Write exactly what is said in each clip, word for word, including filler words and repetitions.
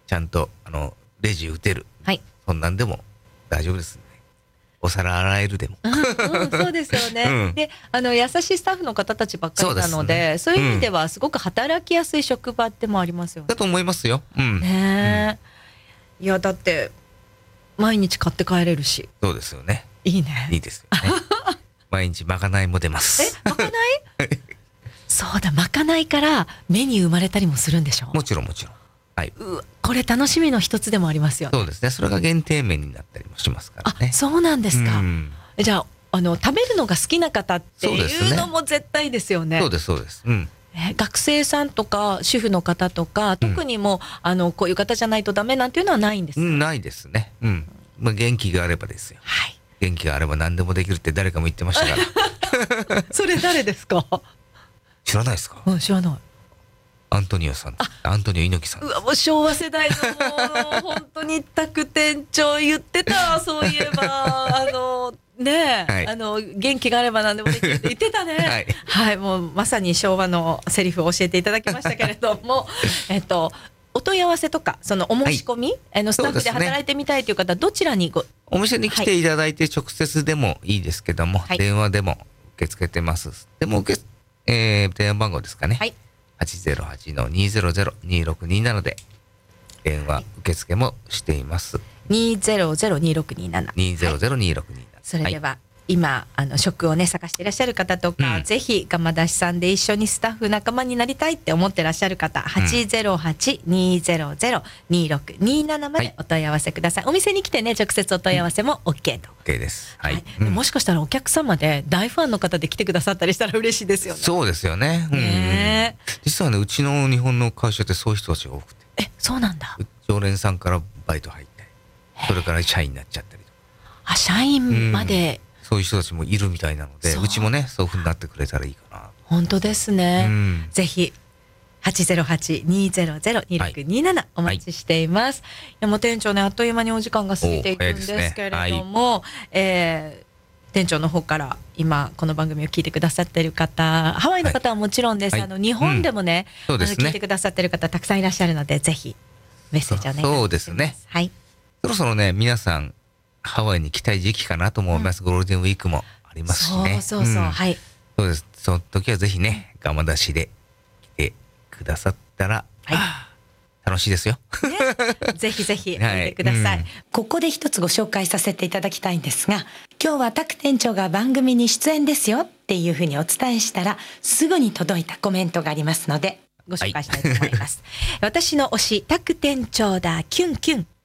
ちゃんとあのレジ打てる、 はい、 そんなんでも大丈夫ですね。お皿洗えるでも、 うんうん、そうですよね、うん、であの優しいスタッフの方たちばっかりなので、そう、ね、そういう意味ではすごく働きやすい職場でもありますよね。 だと思いますよ、うん、 ね、うん、いやだって毎日買って帰れるし。 そうですよね。 いいね。 いいですよね。毎日まかないも出ます。 え、まかないそうだ、まかないからメニュー生まれたりもするんでしょ。 もちろんもちろん、はい、 うこれ楽しみの一つでもありますよね。 そうですね。それが限定麺になったりもしますからね。 あ、そうなんですか、うん、じゃあ、あの食べるのが好きな方っていうのも絶対ですよね。 そうですそうです、うん、 え学生さんとか主婦の方とか特にもう、うん、あのこういう方じゃないとダメなんていうのはないんですか。 うん、ないですね、うん、まあ、元気があればですよ、はい、元気があれば何でもできるって誰かも言ってましたからそれ誰ですか。 知らないですか。 うん、知らない。 アントニオさん、アントニオ猪木さん。 うわ、もう昭和世代のもう本当に宅店長言ってた。そういえばあのねえ、はい、あの元気があれば何でもできるって言ってたね。はい、はい、もうまさに昭和のセリフを教えていただきましたけれどもえっとお問い合わせとかそのお申し込み、はい、あのスタッフで働いてみたいという方、どちらにごお店に来ていただいて直接でもいいですけども、はい、電話でも受け付けてます。でも受け、えー、電話番号ですかね、はい、はちゼロはちのにゼロゼロにろくになな で電話受付もしています。 にゼロゼロにろくにななにゼロゼロにろくになな、はい、 それでは、はい、今あの職をね探していらっしゃる方とか、うん、ぜひ釜出しさんで一緒にスタッフ仲間になりたいって思ってらっしゃる方、うん、はちゼロはちにゼロゼロにろくにななまでお問い合わせください、はい、お店に来てね直接お問い合わせも OK と、 うん、OK です、はい、はい、 うん、もしかしたらお客様で大ファンの方で来てくださったりしたら嬉しいですよね。 そうですよね、うん、ね、実はねうちの日本の会社ってそういう人たちが多くて、 え、そうなんだ。 常連さんからバイト入ってそれから社員になっちゃったりとか、 あ、社員まで、 うん、そういう人たちもいるみたいなので、 う, うちもねそういうふうになってくれたらいいかな。 本当ですね、うん、ぜひはちゼロはちにゼロゼロにろくにななお待ちしています、はい、いやもう店長ねあっという間にお時間が過ぎていくんですけれども、ね、はい、えー店長の方から今この番組を聞いてくださっている方、ハワイの方はもちろんです、はい、あの日本でもね、うん、あの聞いてくださっている方たくさんいらっしゃるので、ぜひメッセージをお願いします。 そうですね、 はい、 そろそろね皆さんハワイに来たい時期かなと思います、うん、ゴールデンウィークもありますしね。 そうそうそう、うん、はい、 そうです。その時はぜひね釜出しで来てくださったら、はい、楽しいですよ、 ね、ぜひぜひ見てください、はい、うん、ここで一つご紹介させていただきたいんですが、今日はタク店長が番組に出演ですよっていうふうにお伝えしたらすぐに届いたコメントがありますのでご紹介したいと思います、はい、私の推しタク店長だキュンキュン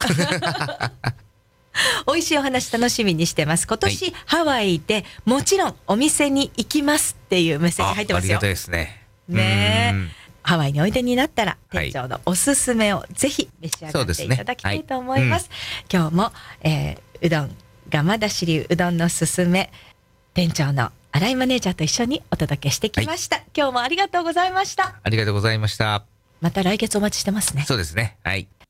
美味しいお話楽しみにしてます。今年、はい、ハワイでもちろんお店に行きますっていうメッセージ入ってますよ。 あ、ありがたいですね。 ねえ、ハワイにおいでになったら店長のおすすめをぜひ召し上がっていただきたいと思います。今日も、えー、うどん釜出し流うどんのすすめ、店長の新井マネージャーと一緒にお届けしてきました、はい、今日もありがとうございました。 ありがとうございました。 また来月お待ちしてますね。 そうですね、はい。